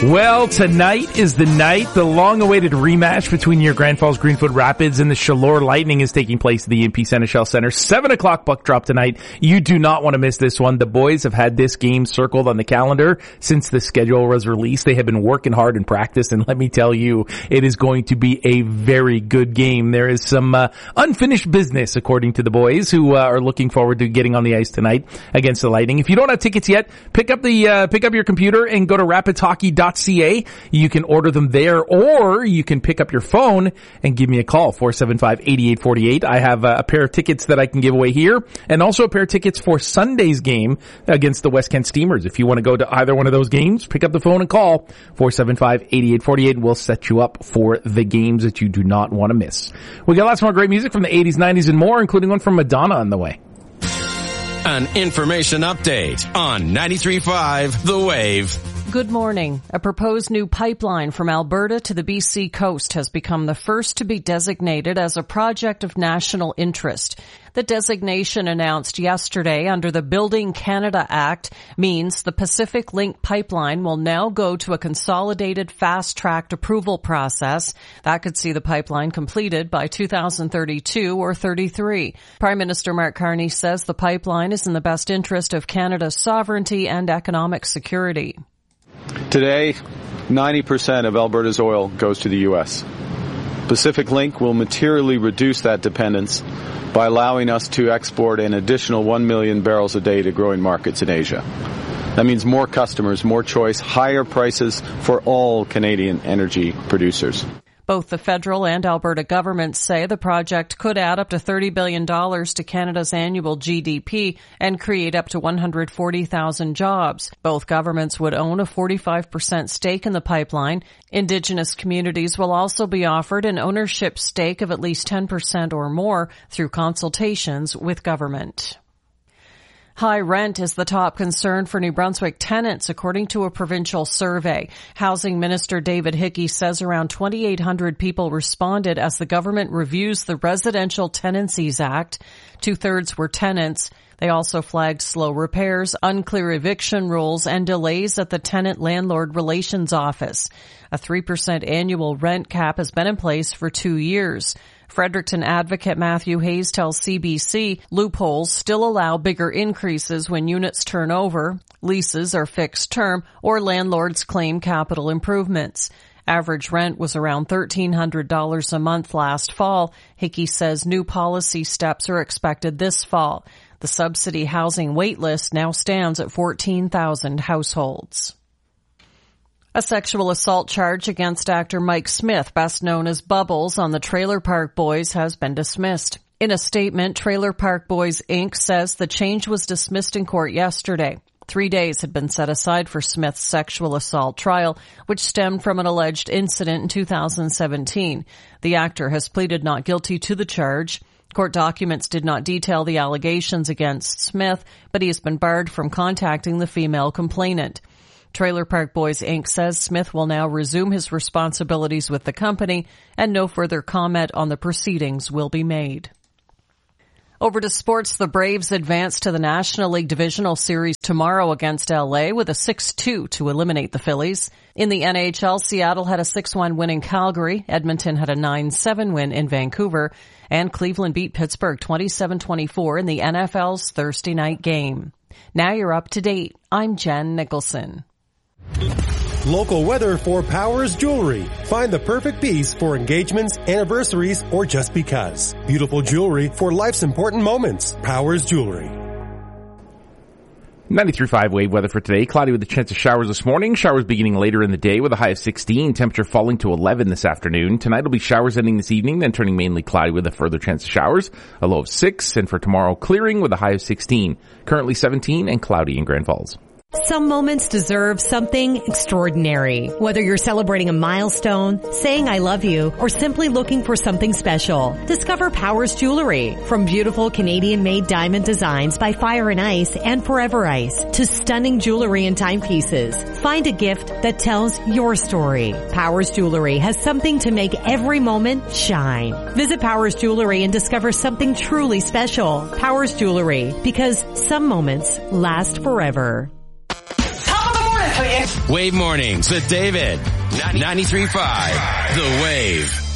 Well, tonight is the night. The long-awaited rematch between your Grand Falls Greenfoot Rapids and the Chaleur Lightning is taking place at the EMP Seneschal Center. 7 o'clock puck drop tonight. You do not want to miss this one. The boys have had this game circled on the calendar since the schedule was released. They have been working hard in practice, and let me tell you, it is going to be a very good game. There is some unfinished business, according to the boys, who are looking forward to getting on the ice tonight against the Lightning. If you don't have tickets yet, pick up your computer and go to rapidshockey.ca. You can order them there, or you can pick up your phone and give me a call, 475-8848. I have a pair of tickets that I can give away here, and also a pair of tickets for Sunday's game against the West Kent Steamers. If you want to go to either one of those games, pick up the phone and call 475-8848. We'll set you up for the games that you do not want to miss. We got lots more great music from the 80s, 90s, and more, including one from Madonna on the way. An information update on 93.5 The Wave. Good morning. A proposed new pipeline from Alberta to the BC coast has become the first to be designated as a project of national interest. The designation announced yesterday under the Building Canada Act means the Pacific Link pipeline will now go to a consolidated fast-tracked approval process that could see the pipeline completed by 2032 or 33. Prime Minister Mark Carney says the pipeline is in the best interest of Canada's sovereignty and economic security. Today, 90% of Alberta's oil goes to the U.S. Pacific Link will materially reduce that dependence by allowing us to export an additional 1 million barrels a day to growing markets in Asia. That means more customers, more choice, higher prices for all Canadian energy producers. Both the federal and Alberta governments say the project could add up to $30 billion to Canada's annual GDP and create up to 140,000 jobs. Both governments would own a 45% stake in the pipeline. Indigenous communities will also be offered an ownership stake of at least 10% or more through consultations with government. High rent is the top concern for New Brunswick tenants, according to a provincial survey. Housing Minister David Hickey says around 2,800 people responded as the government reviews the Residential Tenancies Act. 2/3 were tenants. They also flagged slow repairs, unclear eviction rules, and delays at the Tenant-Landlord Relations Office. A 3% annual rent cap has been in place for 2 years. Fredericton advocate Matthew Hayes tells CBC loopholes still allow bigger increases when units turn over, leases are fixed term, or landlords claim capital improvements. Average rent was around $1,300 a month last fall. Hickey says new policy steps are expected this fall. The subsidy housing wait list now stands at 14,000 households. A sexual assault charge against actor Mike Smith, best known as Bubbles, on the Trailer Park Boys has been dismissed. In a statement, Trailer Park Boys, Inc. says the change was dismissed in court yesterday. 3 days had been set aside for Smith's sexual assault trial, which stemmed from an alleged incident in 2017. The actor has pleaded not guilty to the charge. Court documents did not detail the allegations against Smith, but he has been barred from contacting the female complainant. Trailer Park Boys, Inc. says Smith will now resume his responsibilities with the company and no further comment on the proceedings will be made. Over to sports, the Braves advance to the National League Divisional Series tomorrow against LA with a 6-2 to eliminate the Phillies. In the NHL, Seattle had a 6-1 win in Calgary, Edmonton had a 9-7 win in Vancouver, and Cleveland beat Pittsburgh 27-24 in the NFL's Thursday night game. Now you're up to date. I'm Jen Nicholson. Local weather for Powers Jewelry. Find the perfect piece for engagements, anniversaries, or just because. Beautiful jewelry for life's important moments. Powers Jewelry. 93.5 wave weather for today. Cloudy with a chance of showers this morning. Showers beginning later in the day with a high of 16. Temperature falling to 11 this afternoon. Tonight will be showers ending this evening, then turning mainly cloudy with a further chance of showers. A low of 6. And for tomorrow, clearing with a high of 16. Currently 17 and cloudy in Grand Falls. Some moments deserve something extraordinary. Whether you're celebrating a milestone, saying I love you, or simply looking for something special, discover Powers Jewelry. From beautiful Canadian-made diamond designs by Fire and Ice and Forever Ice to stunning jewelry and timepieces, find a gift that tells your story. Powers Jewelry has something to make every moment shine. Visit Powers Jewelry and discover something truly special. Powers Jewelry, because some moments last forever. For you. Wave Mornings with David. 93.5 The Wave.